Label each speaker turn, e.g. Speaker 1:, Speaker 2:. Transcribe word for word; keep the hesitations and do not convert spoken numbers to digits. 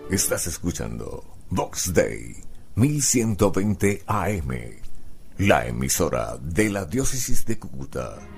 Speaker 1: Estás escuchando Vox Day mil ciento veinte A M, la emisora de la Diócesis de Cúcuta.